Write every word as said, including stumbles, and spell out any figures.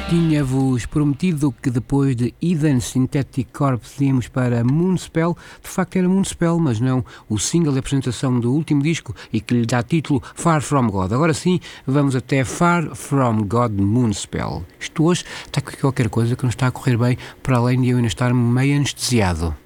Tinha-vos prometido que depois de Eden Synthetic Corps íamos para Moonspell. De facto era Moonspell, mas não o single de apresentação do último disco e que lhe dá título Far From God. Agora sim, vamos até Far From God Moonspell. Isto hoje está com qualquer coisa que não está a correr bem, para além de eu ainda estar meio anestesiado.